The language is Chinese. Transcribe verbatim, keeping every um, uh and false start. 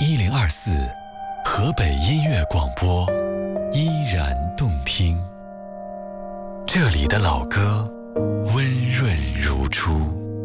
一零二四，河北音乐广播，依然动听。这里的老歌温润如初。